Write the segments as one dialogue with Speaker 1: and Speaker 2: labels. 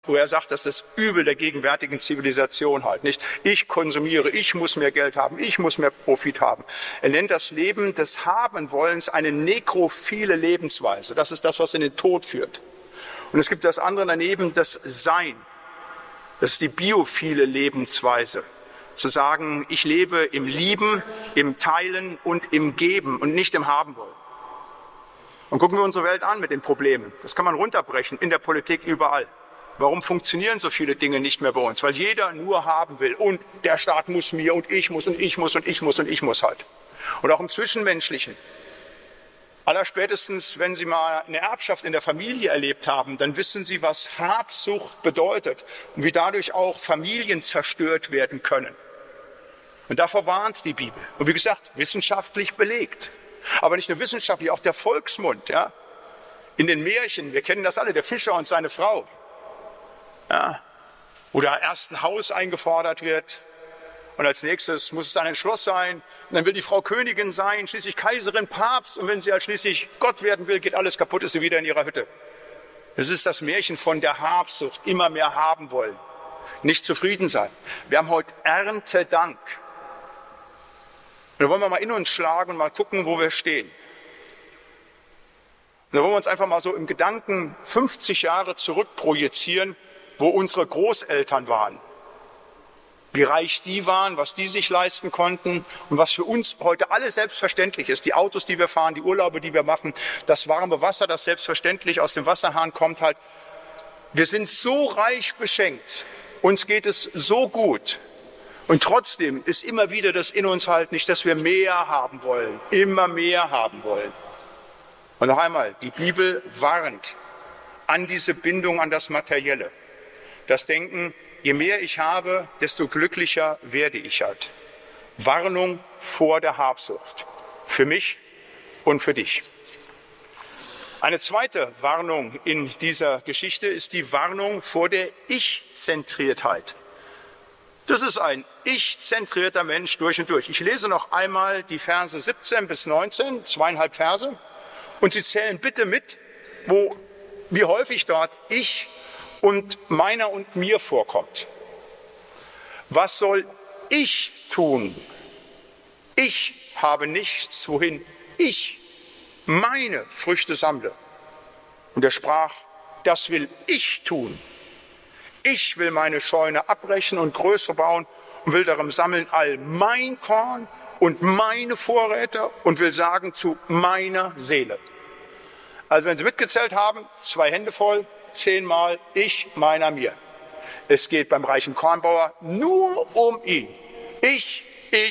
Speaker 1: wo er sagt, das ist das Übel der gegenwärtigen Zivilisation halt, nicht? Ich konsumiere, ich muss mehr Geld haben, ich muss mehr Profit haben. Er nennt das Leben des Habenwollens eine nekrophile Lebensweise. Das ist das, was in den Tod führt. Und es gibt das andere daneben, das Sein. Das ist die biophile Lebensweise. Zu sagen, ich lebe im Lieben, im Teilen und im Geben und nicht im Habenwollen. Und gucken wir unsere Welt an mit den Problemen. Das kann man runterbrechen, in der Politik, überall. Warum funktionieren so viele Dinge nicht mehr bei uns? Weil jeder nur haben will und der Staat muss mir und ich muss und ich muss und ich muss und ich muss halt. Und auch im Zwischenmenschlichen. Allerspätestens, wenn Sie mal eine Erbschaft in der Familie erlebt haben, dann wissen Sie, was Habsucht bedeutet und wie dadurch auch Familien zerstört werden können. Und davor warnt die Bibel. Und wie gesagt, wissenschaftlich belegt. Aber nicht nur wissenschaftlich, auch der Volksmund. Ja? In den Märchen, wir kennen das alle, der Fischer und seine Frau. Ja, wo da erst ein Haus eingefordert wird und als nächstes muss es dann ein Schloss sein und dann will die Frau Königin sein, schließlich Kaiserin, Papst und wenn sie halt schließlich Gott werden will, geht alles kaputt, ist sie wieder in ihrer Hütte. Es ist das Märchen von der Habsucht, immer mehr haben wollen, nicht zufrieden sein. Wir haben heute Erntedank. Und da wollen wir mal in uns schlagen und mal gucken, wo wir stehen. Und da wollen wir uns einfach mal so im Gedanken 50 Jahre zurückprojizieren, wo unsere Großeltern waren, wie reich die waren, was die sich leisten konnten und was für uns heute alles selbstverständlich ist. Die Autos, die wir fahren, die Urlaube, die wir machen, das warme Wasser, das selbstverständlich aus dem Wasserhahn kommt halt. Wir sind so reich beschenkt, uns geht es so gut und trotzdem ist immer wieder das in uns halt nicht, dass wir mehr haben wollen, immer mehr haben wollen. Und noch einmal, die Bibel warnt an diese Bindung an das Materielle. Das Denken, je mehr ich habe, desto glücklicher werde ich halt. Warnung vor der Habsucht. Für mich und für dich. Eine zweite Warnung in dieser Geschichte ist die Warnung vor der Ich-Zentriertheit. Das ist ein ich-zentrierter Mensch durch und durch. Ich lese noch einmal die Verse 17 bis 19, 2,5 Verse. Und Sie zählen bitte mit, wie häufig dort ich und meiner und mir vorkommt. Was soll ich tun? Ich habe nichts, wohin ich meine Früchte sammle. Und er sprach, das will ich tun. Ich will meine Scheune abbrechen und größer bauen und will darin sammeln all mein Korn und meine Vorräte und will sagen zu meiner Seele. Also wenn Sie mitgezählt haben, 2 Hände voll, 10-mal ich, meiner, mir. Es geht beim reichen Kornbauer nur um ihn. Ich.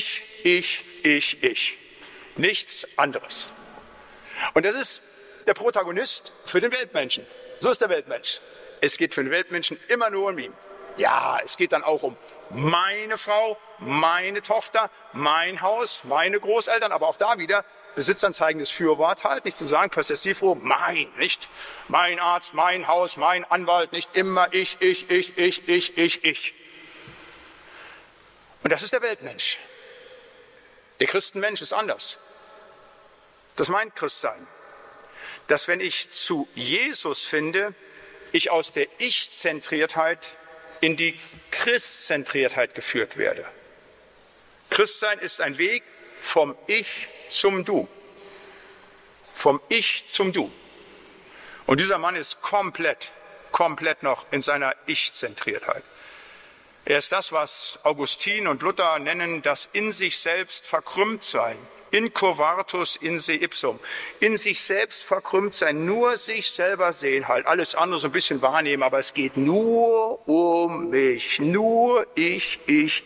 Speaker 1: Nichts anderes. Und das ist der Protagonist für den Weltmenschen. So ist der Weltmensch. Es geht für den Weltmenschen immer nur um ihn. Ja, es geht dann auch um meine Frau, meine Tochter, mein Haus, meine Großeltern, aber auch da wieder besitzanzeigendes Fürwort halt, nicht zu sagen, possessivo, mein, nicht? Mein Arzt, mein Haus, mein Anwalt, nicht immer ich. Und das ist der Weltmensch. Der Christenmensch ist anders. Das meint Christsein. Dass wenn ich zu Jesus finde, ich aus der Ich-Zentriertheit in die Christzentriertheit geführt werde. Christsein ist ein Weg vom Ich zum Du. Vom Ich zum Du. Und dieser Mann ist komplett noch in seiner Ich-Zentriertheit. Er ist das, was Augustin und Luther nennen, das in sich selbst verkrümmt sein. Incurvatus in se ipsum. In sich selbst verkrümmt sein, nur sich selber sehen halt. Alles andere so ein bisschen wahrnehmen, aber es geht nur um mich. Nur ich.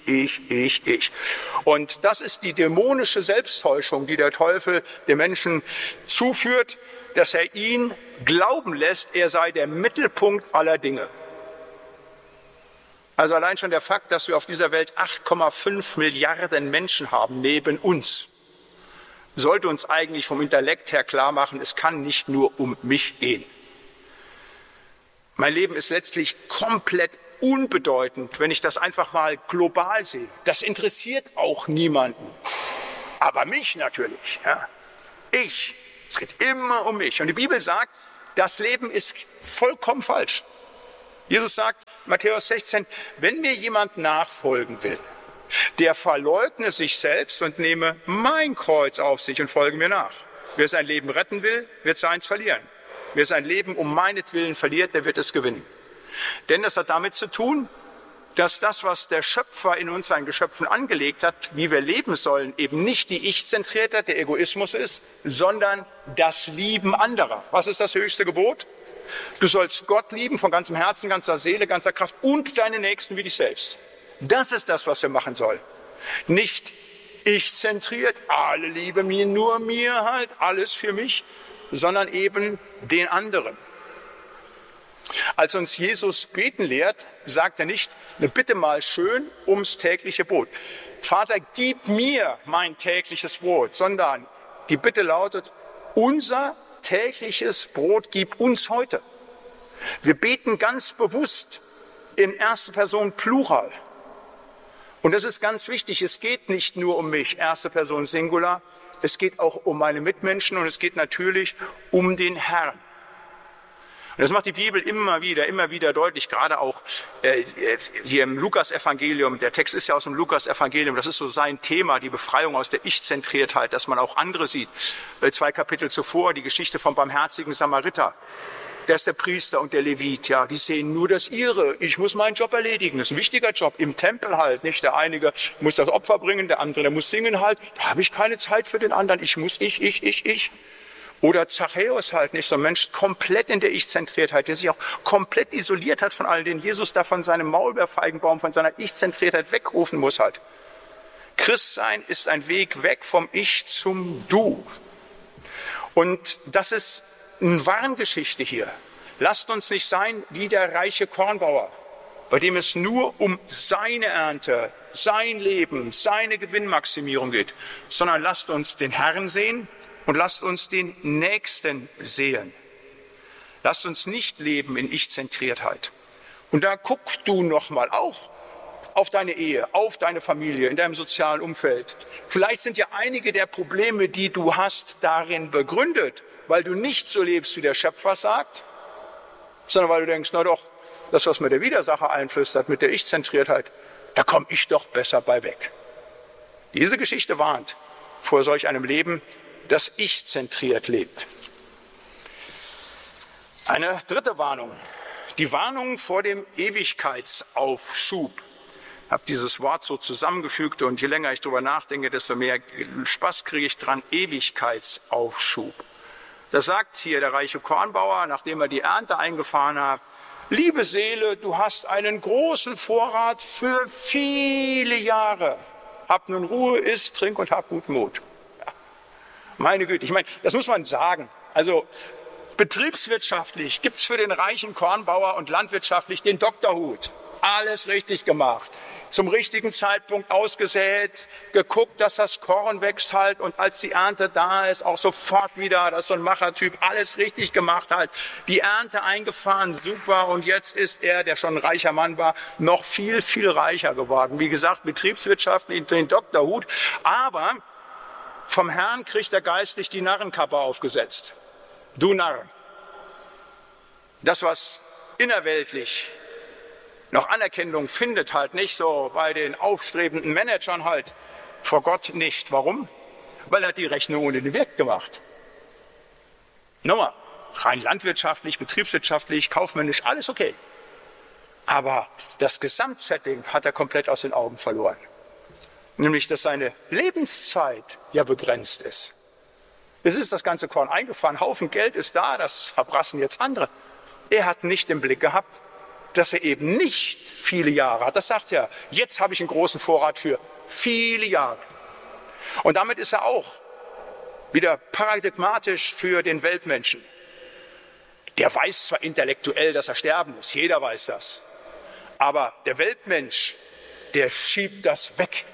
Speaker 1: Und das ist die dämonische Selbsttäuschung, die der Teufel dem Menschen zuführt, dass er ihn glauben lässt, er sei der Mittelpunkt aller Dinge. Also allein schon der Fakt, dass wir auf dieser Welt 8,5 Milliarden Menschen haben neben uns, sollte uns eigentlich vom Intellekt her klar machen, es kann nicht nur um mich gehen. Mein Leben ist letztlich komplett unbedeutend, wenn ich das einfach mal global sehe. Das interessiert auch niemanden. Aber mich natürlich. Ja. Es geht immer um mich. Und die Bibel sagt, das Leben ist vollkommen falsch. Jesus sagt, Matthäus 16, wenn mir jemand nachfolgen will, der verleugne sich selbst und nehme mein Kreuz auf sich und folge mir nach. Wer sein Leben retten will, wird seins verlieren. Wer sein Leben um meinetwillen verliert, der wird es gewinnen. Denn das hat damit zu tun, dass das, was der Schöpfer in uns, seinen Geschöpfen angelegt hat, wie wir leben sollen, eben nicht die Ich-Zentriertheit, der Egoismus ist, sondern das Lieben anderer. Was ist das höchste Gebot? Du sollst Gott lieben von ganzem Herzen, ganzer Seele, ganzer Kraft und deine Nächsten wie dich selbst. Das ist das, was wir machen sollen. Nicht ich-zentriert, alle lieben mir, nur mir halt, alles für mich, sondern eben den anderen. Als uns Jesus beten lehrt, sagt er nicht, bitte mal schön ums tägliche Brot. Vater, gib mir mein tägliches Brot, sondern die Bitte lautet, unser tägliches Brot gib uns heute. Wir beten ganz bewusst in erster Person Plural. Und das ist ganz wichtig, es geht nicht nur um mich, erste Person Singular, es geht auch um meine Mitmenschen und es geht natürlich um den Herrn. Und das macht die Bibel immer wieder deutlich, gerade auch hier im Lukas-Evangelium. Der Text ist ja aus dem Lukas-Evangelium, das ist so sein Thema, die Befreiung aus der Ich-Zentriertheit, dass man auch andere sieht. 2 Kapitel zuvor, die Geschichte vom barmherzigen Samariter. Der ist der Priester und der Levit, ja, die sehen nur das ihre. Ich muss meinen Job erledigen, das ist ein wichtiger Job, im Tempel halt, nicht? Der eine muss das Opfer bringen, der andere, der muss singen halt. Da habe ich keine Zeit für den anderen, ich muss ich. Oder Zachäus halt, nicht? So ein Mensch komplett in der Ich-Zentriertheit, der sich auch komplett isoliert hat von all den Jesus da von seinem Maulbeerfeigenbaum, von seiner Ich-Zentriertheit wegrufen muss halt. Christsein ist ein Weg weg vom Ich zum Du. Und das ist eine Warngeschichte hier. Lasst uns nicht sein wie der reiche Kornbauer, bei dem es nur um seine Ernte, sein Leben, seine Gewinnmaximierung geht, sondern lasst uns den Herrn sehen und lasst uns den Nächsten sehen. Lasst uns nicht leben in Ich-Zentriertheit. Und da guck du nochmal auch auf deine Ehe, auf deine Familie, in deinem sozialen Umfeld. Vielleicht sind ja einige der Probleme, die du hast, darin begründet, weil du nicht so lebst, wie der Schöpfer sagt, sondern weil du denkst, na doch, das, was mir der Widersacher einflüstert mit der Ich-Zentriertheit, da komme ich doch besser bei weg. Diese Geschichte warnt vor solch einem Leben, das ich-zentriert lebt. Eine dritte Warnung, die Warnung vor dem Ewigkeitsaufschub. Ich habe dieses Wort so zusammengefügt und je länger ich darüber nachdenke, desto mehr Spaß kriege ich dran, Ewigkeitsaufschub. Das sagt hier der reiche Kornbauer, nachdem er die Ernte eingefahren hat, liebe Seele, du hast einen großen Vorrat für viele Jahre. Hab nun Ruhe, iss, trink und hab guten Mut. Ja. Meine Güte, ich meine, das muss man sagen. Also betriebswirtschaftlich gibt es für den reichen Kornbauer und landwirtschaftlich den Doktorhut. Alles richtig gemacht. Zum richtigen Zeitpunkt ausgesät, geguckt, dass das Korn wächst halt und als die Ernte da ist, auch sofort wieder, das ist so ein Machertyp, alles richtig gemacht halt. Die Ernte eingefahren, super und jetzt ist er, der schon ein reicher Mann war, noch viel, viel reicher geworden. Wie gesagt, betriebswirtschaftlich den Doktorhut, aber vom Herrn kriegt er geistlich die Narrenkappe aufgesetzt. Du Narr. Das, was innerweltlich noch Anerkennung findet halt nicht so bei den aufstrebenden Managern halt, vor Gott nicht. Warum? Weil er hat die Rechnung ohne den Wert gemacht. Nochmal, rein landwirtschaftlich, betriebswirtschaftlich, kaufmännisch, alles okay. Aber das Gesamtsetting hat er komplett aus den Augen verloren. Nämlich, dass seine Lebenszeit ja begrenzt ist. Es ist das ganze Korn eingefahren, Haufen Geld ist da, das verprassen jetzt andere. Er hat nicht im Blick gehabt, dass er eben nicht viele Jahre hat. Das sagt er, jetzt habe ich einen großen Vorrat für viele Jahre. Und damit ist er auch wieder paradigmatisch für den Weltmenschen. Der weiß zwar intellektuell, dass er sterben muss, jeder weiß das. Aber der Weltmensch, der schiebt das weg.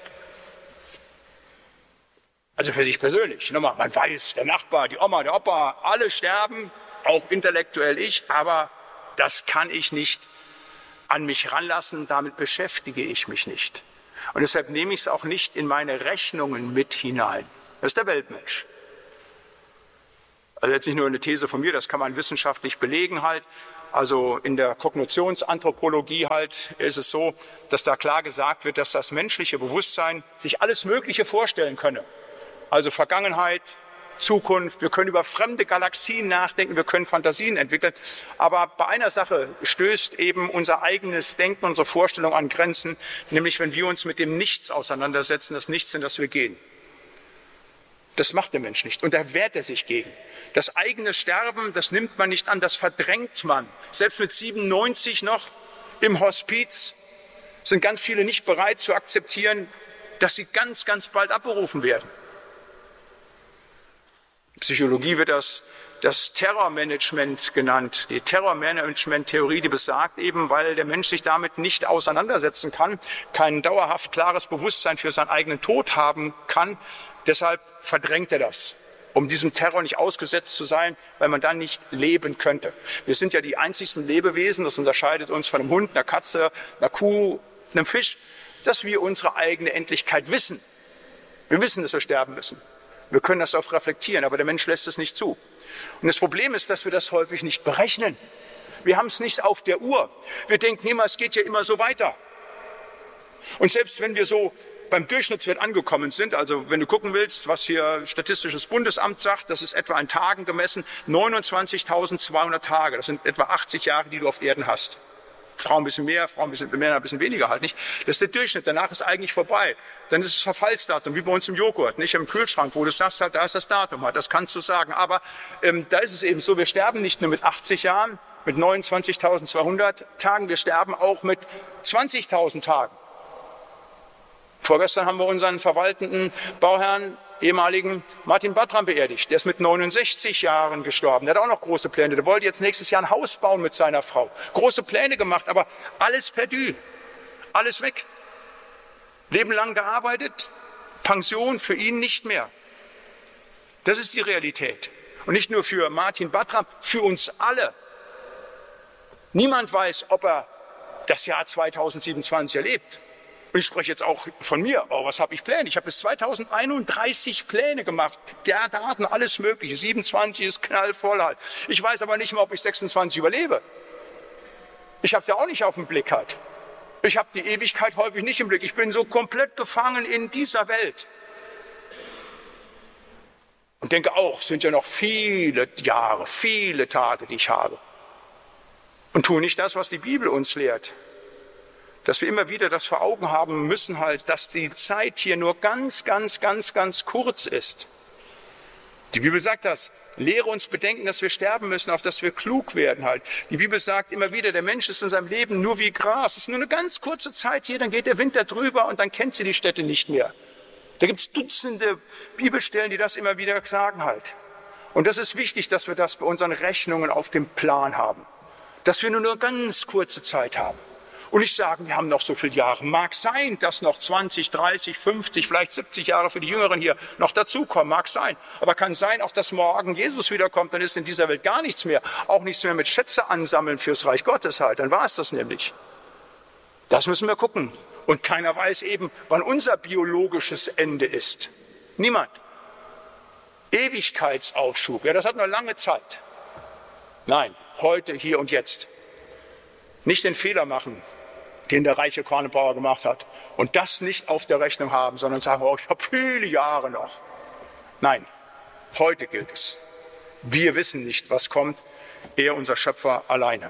Speaker 1: Also für sich persönlich. Nochmal, man weiß, der Nachbar, die Oma, der Opa, alle sterben, auch intellektuell ich, aber das kann ich nicht an mich ranlassen, damit beschäftige ich mich nicht. Und deshalb nehme ich es auch nicht in meine Rechnungen mit hinein. Das ist der Weltmensch. Also jetzt nicht nur eine These von mir, das kann man wissenschaftlich belegen halt. Also in der Kognitionsanthropologie halt ist es so, dass da klar gesagt wird, dass das menschliche Bewusstsein sich alles Mögliche vorstellen könne. Also Vergangenheit, Zukunft, wir können über fremde Galaxien nachdenken, wir können Fantasien entwickeln. Aber bei einer Sache stößt eben unser eigenes Denken, unsere Vorstellung an Grenzen, nämlich wenn wir uns mit dem Nichts auseinandersetzen, das Nichts, in das wir gehen. Das macht der Mensch nicht und da wehrt er sich gegen. Das eigene Sterben, das nimmt man nicht an, das verdrängt man. Selbst mit 97 noch im Hospiz sind ganz viele nicht bereit zu akzeptieren, dass sie ganz, ganz bald abberufen werden. Psychologie wird das Terrormanagement genannt. Die Terrormanagement-Theorie, die besagt eben, weil der Mensch sich damit nicht auseinandersetzen kann, kein dauerhaft klares Bewusstsein für seinen eigenen Tod haben kann. Deshalb verdrängt er das, um diesem Terror nicht ausgesetzt zu sein, weil man dann nicht leben könnte. Wir sind ja die einzigsten Lebewesen, das unterscheidet uns von einem Hund, einer Katze, einer Kuh, einem Fisch, dass wir unsere eigene Endlichkeit wissen. Wir wissen, dass wir sterben müssen. Wir können das auch reflektieren, aber der Mensch lässt es nicht zu. Und das Problem ist, dass wir das häufig nicht berechnen. Wir haben es nicht auf der Uhr. Wir denken immer, es geht ja immer so weiter. Und selbst wenn wir so beim Durchschnittswert angekommen sind, also wenn du gucken willst, was hier Statistisches Bundesamt sagt, das ist etwa in Tagen gemessen, 29.200 Tage. Das sind etwa 80 Jahre, die du auf Erden hast. Frauen ein bisschen mehr, Männer ein bisschen weniger halt nicht. Das ist der Durchschnitt, danach ist eigentlich vorbei. Dann ist es Verfallsdatum, wie bei uns im Joghurt, nicht im Kühlschrank, wo du sagst, halt, da ist das Datum, halt, das kannst du sagen. Aber da ist es eben so, wir sterben nicht nur mit 80 Jahren, mit 29.200 Tagen, wir sterben auch mit 20.000 Tagen. Vorgestern haben wir unseren verwaltenden Bauherrn, ehemaligen Martin Bartram beerdigt. Der ist mit 69 Jahren gestorben. Der hat auch noch große Pläne. Der wollte jetzt nächstes Jahr ein Haus bauen mit seiner Frau. Große Pläne gemacht, aber alles perdu. Alles weg. Leben lang gearbeitet, Pension für ihn nicht mehr. Das ist die Realität. Und nicht nur für Martin Bartram, für uns alle. Niemand weiß, ob er das Jahr 2027 erlebt. Und ich spreche jetzt auch von mir. Oh, was habe ich Pläne? Ich habe bis 2031 Pläne gemacht. Der Daten, alles Mögliche. 27 ist knallvoll halt. Ich weiß aber nicht mehr, ob ich 26 überlebe. Ich habe ja auch nicht auf den Blick halt. Ich habe die Ewigkeit häufig nicht im Blick. Ich bin so komplett gefangen in dieser Welt. Und denke auch, es sind ja noch viele Jahre, viele Tage, die ich habe. Und tue nicht das, was die Bibel uns lehrt. Dass wir immer wieder das vor Augen haben müssen halt, dass die Zeit hier nur ganz, ganz, ganz, ganz kurz ist. Die Bibel sagt das. Lehre uns bedenken, dass wir sterben müssen, auf dass wir klug werden halt. Die Bibel sagt immer wieder, der Mensch ist in seinem Leben nur wie Gras. Es ist nur eine ganz kurze Zeit hier, dann geht der Winter drüber und dann kennt sie die Städte nicht mehr. Da gibt es Dutzende Bibelstellen, die das immer wieder sagen halt. Und das ist wichtig, dass wir das bei unseren Rechnungen auf dem Plan haben. Dass wir nur eine ganz kurze Zeit haben. Und nicht sagen, wir haben noch so viele Jahre. Mag sein, dass noch 20, 30, 50, vielleicht 70 Jahre für die Jüngeren hier noch dazukommen. Mag sein. Aber kann sein auch, dass morgen Jesus wiederkommt. Dann ist in dieser Welt gar nichts mehr. Auch nichts mehr mit Schätze ansammeln fürs Reich Gottes halt. Dann war es das nämlich. Das müssen wir gucken. Und keiner weiß eben, wann unser biologisches Ende ist. Niemand. Ewigkeitsaufschub. Ja, das hat noch lange Zeit. Nein, heute, hier und jetzt. Nicht den Fehler machen, den der reiche Kornbauer gemacht hat. Und das nicht auf der Rechnung haben, sondern sagen, oh, ich habe viele Jahre noch. Nein, heute gilt es. Wir wissen nicht, was kommt, er, unser Schöpfer, alleine.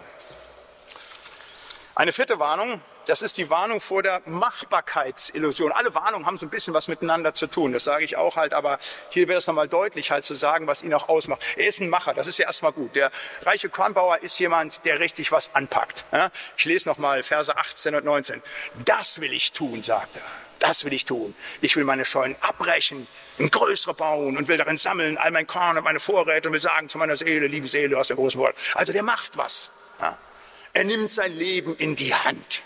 Speaker 1: Eine vierte Warnung, das ist die Warnung vor der Machbarkeitsillusion. Alle Warnungen haben so ein bisschen was miteinander zu tun, das sage ich auch halt, aber hier wird es nochmal deutlich halt zu sagen, was ihn auch ausmacht. Er ist ein Macher, das ist ja erstmal gut. Der reiche Kornbauer ist jemand, der richtig was anpackt. Ich lese nochmal Verse 18 und 19. Das will ich tun, sagt er. Das will ich tun. Ich will meine Scheunen abbrechen, ein größere bauen und will darin sammeln, all mein Korn und meine Vorräte und will sagen zu meiner Seele, liebe Seele, aus dem großen Wort. Also der macht was. Er nimmt sein Leben in die Hand.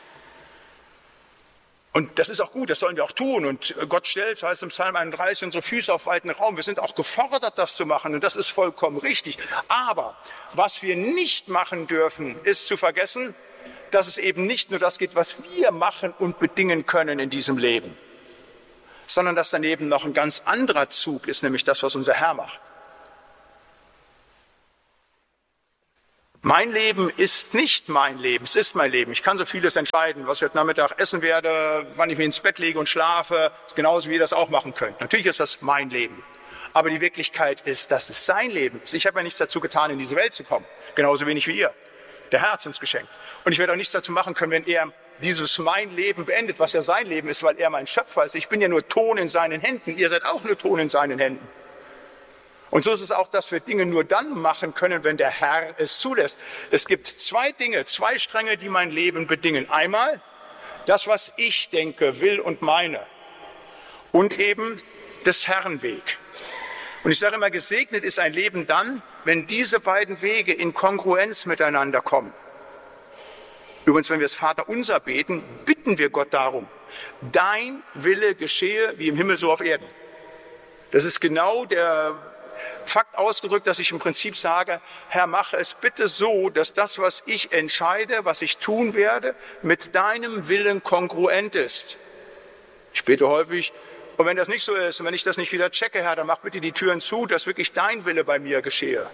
Speaker 1: Und das ist auch gut, das sollen wir auch tun. Und Gott stellt, so heißt es im Psalm 31, unsere Füße auf weiten Raum. Wir sind auch gefordert, das zu machen. Und das ist vollkommen richtig. Aber was wir nicht machen dürfen, ist zu vergessen, dass es eben nicht nur das geht, was wir machen und bedingen können in diesem Leben, sondern dass daneben noch ein ganz anderer Zug ist, nämlich das, was unser Herr macht. Mein Leben ist nicht mein Leben, es ist mein Leben. Ich kann so vieles entscheiden, was ich heute Nachmittag essen werde, wann ich mich ins Bett lege und schlafe, genauso wie ihr das auch machen könnt. Natürlich ist das mein Leben. Aber die Wirklichkeit ist, dass es sein Leben ist. Ich habe ja nichts dazu getan, in diese Welt zu kommen. Genauso wenig wie ihr. Der Herr hat es uns geschenkt. Und ich werde auch nichts dazu machen können, wenn er dieses mein Leben beendet, was ja sein Leben ist, weil er mein Schöpfer ist. Ich bin ja nur Ton in seinen Händen. Ihr seid auch nur Ton in seinen Händen. Und so ist es auch, dass wir Dinge nur dann machen können, wenn der Herr es zulässt. Es gibt zwei Dinge, zwei Stränge, die mein Leben bedingen. Einmal das, was ich denke, will und meine. Und eben des Herrn Weg. Und ich sage immer, gesegnet ist ein Leben dann, wenn diese beiden Wege in Kongruenz miteinander kommen. Übrigens, wenn wir das Vaterunser beten, bitten wir Gott darum, dein Wille geschehe wie im Himmel so auf Erden. Das ist genau der Fakt ausgedrückt, dass ich im Prinzip sage, Herr, mache es bitte so, dass das, was ich entscheide, was ich tun werde, mit deinem Willen kongruent ist. Ich bete häufig, und wenn das nicht so ist, und wenn ich das nicht wieder checke, Herr, dann mach bitte die Türen zu, dass wirklich dein Wille bei mir geschehe.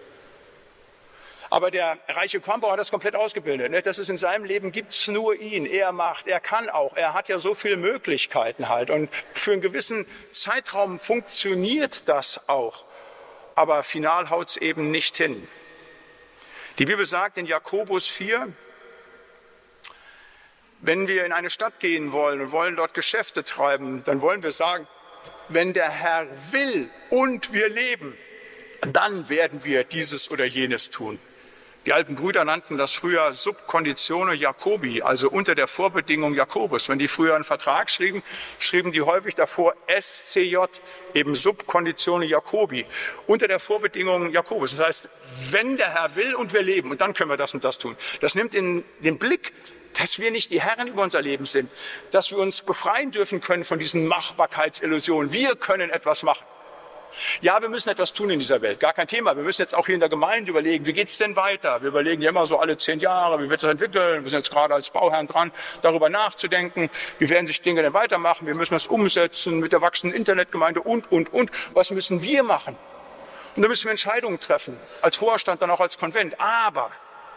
Speaker 1: Aber der reiche Quambau hat das komplett ausgebildet. Das ist in seinem Leben, gibt's nur ihn. Er macht, er kann auch. Er hat ja so viele Möglichkeiten halt. Und für einen gewissen Zeitraum funktioniert das auch. Aber final haut's eben nicht hin. Die Bibel sagt in Jakobus 4, wenn wir in eine Stadt gehen wollen und wollen dort Geschäfte treiben, dann wollen wir sagen, wenn der Herr will und wir leben, dann werden wir dieses oder jenes tun. Die alten Brüder nannten das früher Subconditione Jacobi, also unter der Vorbedingung Jakobus. Wenn die früher einen Vertrag schrieben, schrieben die häufig davor SCJ, eben Subconditione Jacobi, unter der Vorbedingung Jakobus. Das heißt, wenn der Herr will und wir leben, und dann können wir das und das tun. Das nimmt in den Blick, dass wir nicht die Herren über unser Leben sind, dass wir uns befreien dürfen können von diesen Machbarkeitsillusionen. Wir können etwas machen. Ja, wir müssen etwas tun in dieser Welt, gar kein Thema. Wir müssen jetzt auch hier in der Gemeinde überlegen, wie geht's denn weiter? Wir überlegen ja immer so alle 10 Jahre, wie wird es entwickeln? Wir sind jetzt gerade als Bauherren dran, darüber nachzudenken, wie werden sich Dinge denn weitermachen? Wir müssen das umsetzen mit der wachsenden Internetgemeinde und. Was müssen wir machen? Und da müssen wir Entscheidungen treffen, als Vorstand, dann auch als Konvent. Aber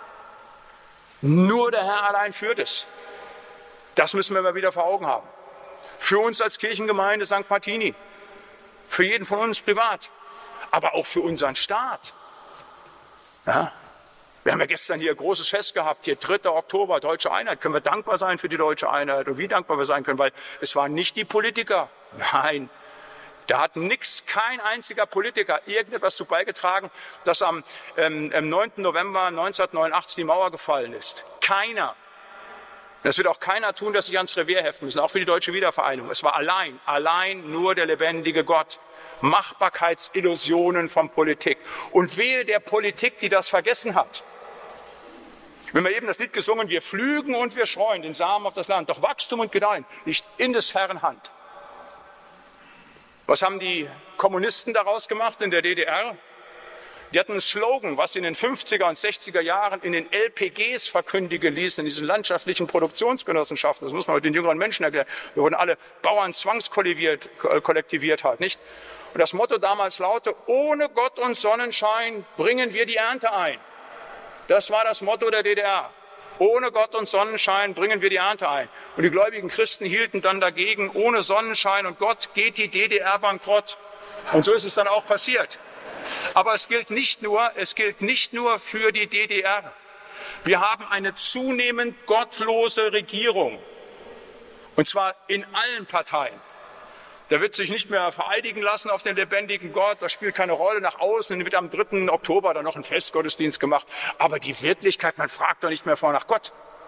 Speaker 1: nur der Herr allein führt es. Das müssen wir immer wieder vor Augen haben. Für uns als Kirchengemeinde St. Martini. Für jeden von uns privat, aber auch für unseren Staat. Ja, wir haben ja gestern hier ein großes Fest gehabt, hier 3. Oktober, Deutsche Einheit. Können wir dankbar sein für die Deutsche Einheit und wie dankbar wir sein können, weil es waren nicht die Politiker. Nein, da hat kein einziger Politiker irgendetwas zu beigetragen, dass am 9. November 1989 die Mauer gefallen ist. Keiner. Das wird auch keiner tun, dass sich ans Revier heften müssen, auch für die Deutsche Wiedervereinigung. Es war allein nur der lebendige Gott. Machbarkeitsillusionen von Politik. Und wehe der Politik, die das vergessen hat. Wir haben eben das Lied gesungen, wir pflügen und wir streuen den Samen auf das Land. Doch Wachstum und Gedeihen liegt in des Herrn Hand. Was haben die Kommunisten daraus gemacht in der DDR? Die hatten einen Slogan, was sie in den 50er und 60er Jahren in den LPGs verkündigen ließen, in diesen landschaftlichen Produktionsgenossenschaften. Das muss man den jüngeren Menschen erklären. Wir wurden alle Bauern zwangskollektiviert halt, nicht? Und das Motto damals lautete, ohne Gott und Sonnenschein bringen wir die Ernte ein. Das war das Motto der DDR. Ohne Gott und Sonnenschein bringen wir die Ernte ein. Und die gläubigen Christen hielten dann dagegen, ohne Sonnenschein und Gott geht die DDR bankrott. Und so ist es dann auch passiert. Aber es gilt nicht nur für die DDR. Wir haben eine zunehmend gottlose Regierung. Und zwar in allen Parteien. Da wird sich nicht mehr vereidigen lassen auf den lebendigen Gott. Das spielt keine Rolle nach außen. Dann wird am 3. Oktober dann noch ein Festgottesdienst gemacht. Aber die Wirklichkeit, man fragt doch nicht mehr vor nach Gott.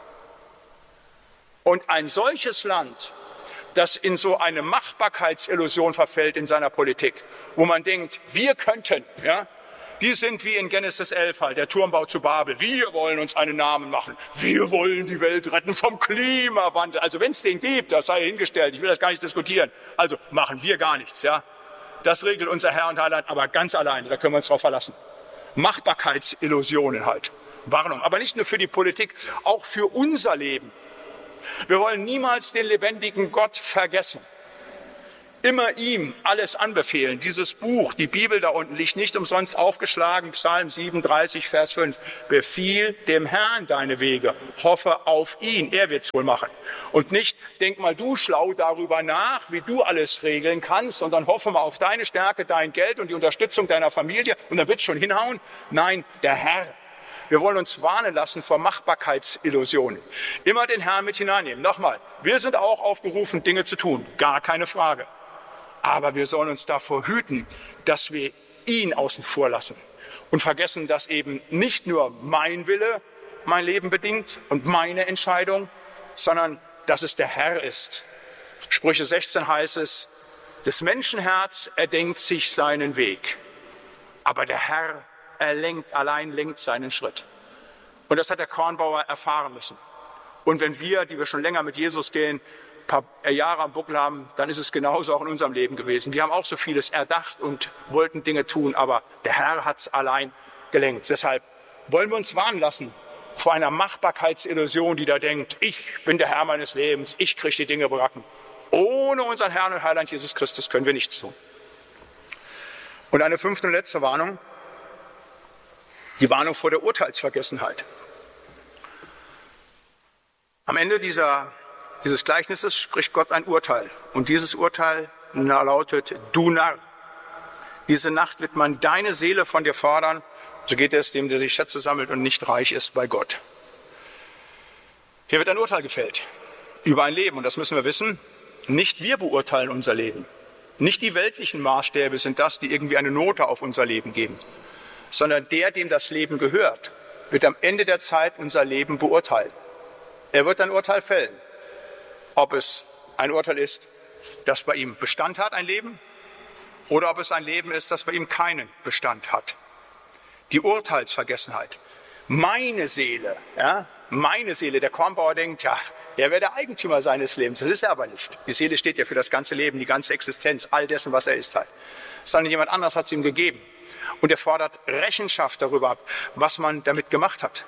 Speaker 1: Und ein solches Land, das in so eine Machbarkeitsillusion verfällt in seiner Politik, wo man denkt, wir könnten, ja, die sind wie in Genesis 11 halt, der Turmbau zu Babel. Wir wollen uns einen Namen machen. Wir wollen die Welt retten vom Klimawandel. Also wenn es den gibt, das sei hingestellt. Ich will das gar nicht diskutieren. Also machen wir gar nichts, ja. Das regelt unser Herr und Heiland, aber ganz alleine. Da können wir uns drauf verlassen. Machbarkeitsillusionen halt. Warnung. Aber nicht nur für die Politik, auch für unser Leben. Wir wollen niemals den lebendigen Gott vergessen. Immer ihm alles anbefehlen. Dieses Buch, die Bibel da unten, liegt nicht umsonst aufgeschlagen. Psalm 37, Vers 5. Befiehl dem Herrn deine Wege. Hoffe auf ihn. Er wird's wohl machen. Und nicht, denk mal du schlau darüber nach, wie du alles regeln kannst. Und dann hoffe mal auf deine Stärke, dein Geld und die Unterstützung deiner Familie. Und dann wird's schon hinhauen. Nein, der Herr. Wir wollen uns warnen lassen vor Machbarkeitsillusionen. Immer den Herrn mit hineinnehmen. Nochmal, wir sind auch aufgerufen, Dinge zu tun. Gar keine Frage. Aber wir sollen uns davor hüten, dass wir ihn außen vor lassen und vergessen, dass eben nicht nur mein Wille mein Leben bedingt und meine Entscheidung, sondern dass es der Herr ist. Sprüche 16 heißt es, des Menschen Herz erdenkt sich seinen Weg, aber der Herr allein lenkt seinen Schritt. Und das hat der Kornbauer erfahren müssen. Und wenn wir, die wir schon länger mit Jesus gehen, ein paar Jahre am Buckel haben, dann ist es genauso auch in unserem Leben gewesen. Wir haben auch so vieles erdacht und wollten Dinge tun, aber der Herr hat es allein gelenkt. Deshalb wollen wir uns warnen lassen vor einer Machbarkeitsillusion, die da denkt, ich bin der Herr meines Lebens, ich kriege die Dinge bewacken. Ohne unseren Herrn und Heiland Jesus Christus können wir nichts tun. Und eine 5. und letzte Warnung, die Warnung vor der Urteilsvergessenheit. Am Ende dieses Gleichnisses spricht Gott ein Urteil. Und dieses Urteil lautet, du Narr. Diese Nacht wird man deine Seele von dir fordern. So geht es dem, der sich Schätze sammelt und nicht reich ist bei Gott. Hier wird ein Urteil gefällt über ein Leben. Und das müssen wir wissen. Nicht wir beurteilen unser Leben. Nicht die weltlichen Maßstäbe sind das, die irgendwie eine Note auf unser Leben geben. Sondern der, dem das Leben gehört, wird am Ende der Zeit unser Leben beurteilen. Er wird ein Urteil fällen. Ob es ein Urteil ist, das bei ihm Bestand hat, ein Leben, oder ob es ein Leben ist, das bei ihm keinen Bestand hat. Die Urteilsvergessenheit. Meine Seele, der Kornbauer denkt, ja, er wäre der Eigentümer seines Lebens. Das ist er aber nicht. Die Seele steht ja für das ganze Leben, die ganze Existenz, all dessen, was er ist halt. Sondern jemand anderes hat es ihm gegeben. Und er fordert Rechenschaft darüber ab, was man damit gemacht hat.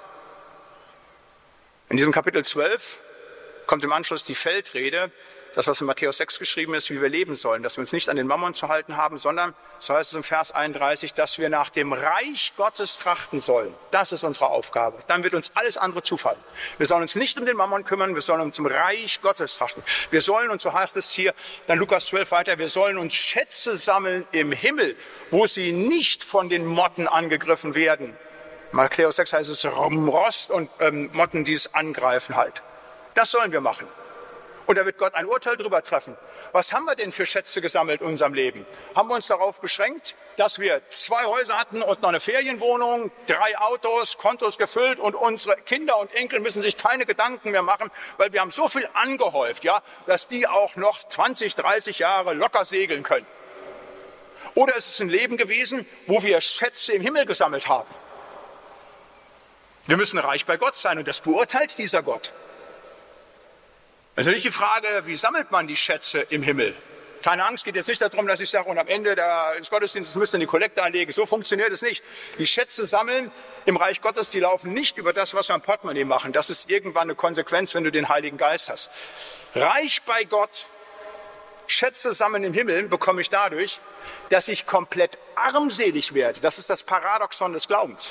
Speaker 1: In diesem Kapitel 12 kommt im Anschluss die Feldrede, das, was in Matthäus 6 geschrieben ist, wie wir leben sollen, dass wir uns nicht an den Mammon zu halten haben, sondern, so heißt es im Vers 31, dass wir nach dem Reich Gottes trachten sollen. Das ist unsere Aufgabe. Dann wird uns alles andere zufallen. Wir sollen uns nicht um den Mammon kümmern, wir sollen uns zum Reich Gottes trachten. Wir sollen, und so heißt es hier, dann Lukas 12 weiter, wir sollen uns Schätze sammeln im Himmel, wo sie nicht von den Motten angegriffen werden. In Matthäus 6 heißt es Rost und Motten, die es angreifen halt. Das sollen wir machen. Und da wird Gott ein Urteil drüber treffen. Was haben wir denn für Schätze gesammelt in unserem Leben? Haben wir uns darauf beschränkt, dass wir 2 Häuser hatten und noch eine Ferienwohnung, 3 Autos, Kontos gefüllt und unsere Kinder und Enkel müssen sich keine Gedanken mehr machen, weil wir haben so viel angehäuft, ja, dass die auch noch 20, 30 Jahre locker segeln können. Oder ist es ein Leben gewesen, wo wir Schätze im Himmel gesammelt haben? Wir müssen reich bei Gott sein und das beurteilt dieser Gott. Also nicht die Frage, wie sammelt man die Schätze im Himmel? Keine Angst, geht jetzt nicht darum, dass ich sage, und am Ende des Gottesdienstes müsst ihr die Kollekte anlegen. So funktioniert es nicht. Die Schätze sammeln im Reich Gottes, die laufen nicht über das, was wir im Portemonnaie machen. Das ist irgendwann eine Konsequenz, wenn du den Heiligen Geist hast. Reich bei Gott, Schätze sammeln im Himmel, bekomme ich dadurch, dass ich komplett armselig werde. Das ist das Paradoxon des Glaubens.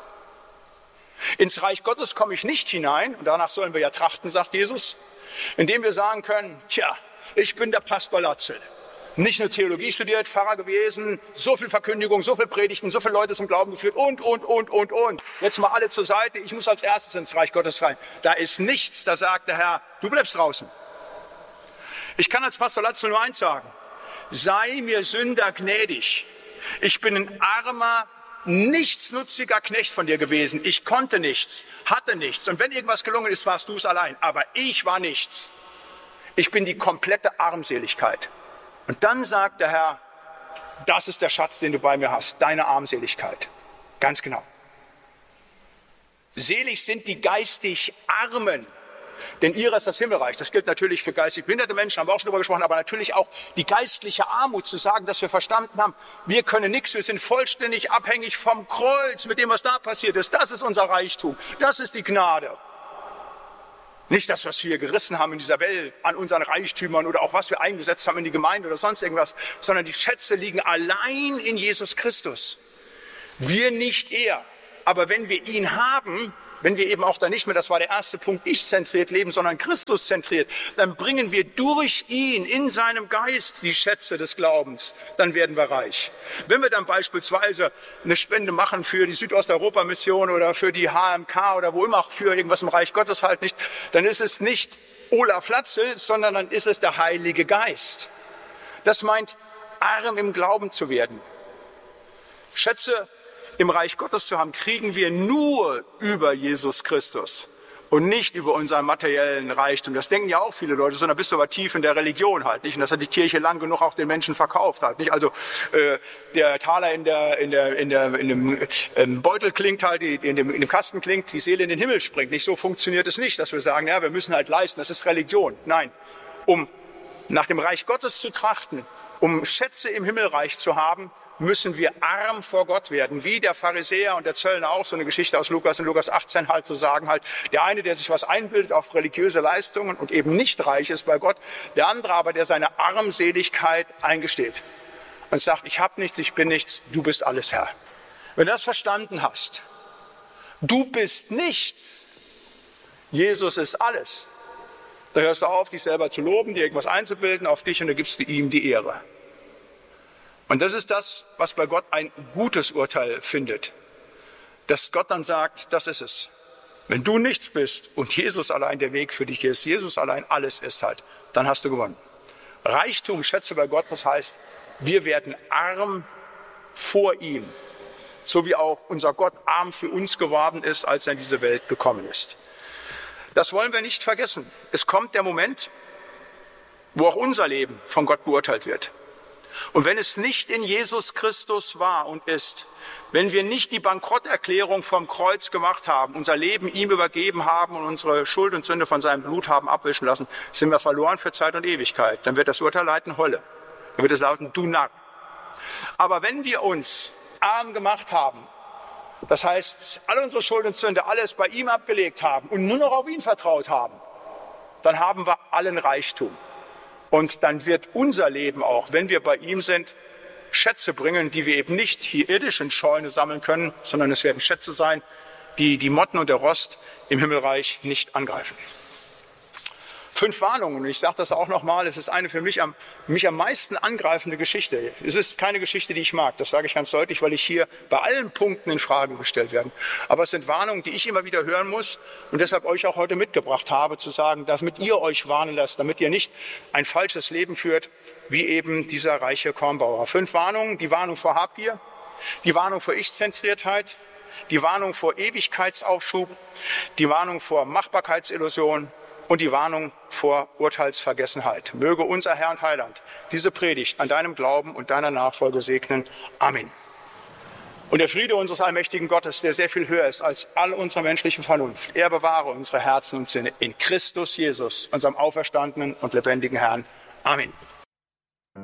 Speaker 1: Ins Reich Gottes komme ich nicht hinein, und danach sollen wir ja trachten, sagt Jesus, indem wir sagen können, tja, ich bin der Pastor Latzel. Nicht nur Theologie studiert, Pfarrer gewesen, so viel Verkündigung, so viel Predigten, so viele Leute zum Glauben geführt und. Jetzt mal alle zur Seite, ich muss als erstes ins Reich Gottes rein. Da ist nichts, da sagt der Herr, du bleibst draußen. Ich kann als Pastor Latzel nur eins sagen, sei mir Sünder gnädig. Ich bin ein armer, nichtsnutziger Knecht von dir gewesen. Ich konnte nichts, hatte nichts. Und wenn irgendwas gelungen ist, warst du es allein. Aber ich war nichts. Ich bin die komplette Armseligkeit. Und dann sagt der Herr, das ist der Schatz, den du bei mir hast, deine Armseligkeit. Ganz genau. Selig sind die geistig Armen, denn ihrer ist das Himmelreich. Das gilt natürlich für geistig behinderte Menschen, haben wir auch schon darüber gesprochen, aber natürlich auch die geistliche Armut, zu sagen, dass wir verstanden haben, wir können nichts, wir sind vollständig abhängig vom Kreuz, mit dem, was da passiert ist. Das ist unser Reichtum, das ist die Gnade. Nicht das, was wir gerissen haben in dieser Welt, an unseren Reichtümern oder auch was wir eingesetzt haben in die Gemeinde oder sonst irgendwas, sondern die Schätze liegen allein in Jesus Christus. Wir nicht er. Aber wenn wir ihn haben, wenn wir eben auch dann nicht mehr, das war der erste Punkt, ich-zentriert leben, sondern Christus-zentriert, dann bringen wir durch ihn in seinem Geist die Schätze des Glaubens, dann werden wir reich. Wenn wir dann beispielsweise eine Spende machen für die Südosteuropa-Mission oder für die HMK oder wo immer, für irgendwas im Reich Gottes halt nicht, dann ist es nicht Olaf Latzel, sondern dann ist es der Heilige Geist. Das meint, arm im Glauben zu werden. Schätze im Reich Gottes zu haben, kriegen wir nur über Jesus Christus und nicht über unseren materiellen Reichtum. Das denken ja auch viele Leute, sondern bist du aber tief in der Religion halt nicht. Und das hat die Kirche lang genug auch den Menschen verkauft halt nicht. Also der Taler in dem Beutel klingt halt, in dem Kasten klingt, die Seele in den Himmel springt. Nicht so funktioniert es nicht, dass wir sagen, ja, wir müssen halt leisten, das ist Religion. Nein, um nach dem Reich Gottes zu trachten, um Schätze im Himmelreich zu haben, müssen wir arm vor Gott werden, wie der Pharisäer und der Zöllner auch, so eine Geschichte aus Lukas in Lukas 18 halt zu sagen halt, der eine, der sich was einbildet auf religiöse Leistungen und eben nicht reich ist bei Gott, der andere aber, der seine Armseligkeit eingesteht und sagt, ich habe nichts, ich bin nichts, du bist alles, Herr. Wenn du das verstanden hast, du bist nichts, Jesus ist alles, dann hörst du auf, dich selber zu loben, dir irgendwas einzubilden auf dich und dann gibst du ihm die Ehre. Und das ist das, was bei Gott ein gutes Urteil findet. Dass Gott dann sagt, das ist es. Wenn du nichts bist und Jesus allein der Weg für dich ist, Jesus allein alles ist halt, dann hast du gewonnen. Reichtum, Schätze bei Gott, das heißt, wir werden arm vor ihm. So wie auch unser Gott arm für uns geworden ist, als er in diese Welt gekommen ist. Das wollen wir nicht vergessen. Es kommt der Moment, wo auch unser Leben von Gott beurteilt wird. Und wenn es nicht in Jesus Christus war und ist, wenn wir nicht die Bankrotterklärung vom Kreuz gemacht haben, unser Leben ihm übergeben haben und unsere Schuld und Sünde von seinem Blut haben abwischen lassen, sind wir verloren für Zeit und Ewigkeit. Dann wird das Urteil leiten, Hölle. Dann wird es lauten, du Narr. Aber wenn wir uns arm gemacht haben, das heißt, alle unsere Schuld und Sünde, alles bei ihm abgelegt haben und nur noch auf ihn vertraut haben, dann haben wir allen Reichtum. Und dann wird unser Leben auch, wenn wir bei ihm sind, Schätze bringen, die wir eben nicht hier irdisch in Scheunen sammeln können, sondern es werden Schätze sein, die die Motten und der Rost im Himmelreich nicht angreifen. 5 Warnungen, und ich sage das auch nochmal, es ist eine für mich am meisten angreifende Geschichte. Es ist keine Geschichte, die ich mag, das sage ich ganz deutlich, weil ich hier bei allen Punkten in Frage gestellt werde. Aber es sind Warnungen, die ich immer wieder hören muss und deshalb euch auch heute mitgebracht habe, zu sagen, damit ihr euch warnen lasst, damit ihr nicht ein falsches Leben führt, wie eben dieser reiche Kornbauer. 5 Warnungen, die Warnung vor Habgier, die Warnung vor Ich-Zentriertheit, die Warnung vor Ewigkeitsaufschub, die Warnung vor Machbarkeitsillusion, und die Warnung vor Urteilsvergessenheit. Möge unser Herr und Heiland diese Predigt an deinem Glauben und deiner Nachfolge segnen. Amen. Und der Friede unseres allmächtigen Gottes, der sehr viel höher ist als all unsere menschliche Vernunft, er bewahre unsere Herzen und Sinne in Christus Jesus, unserem auferstandenen und lebendigen Herrn. Amen.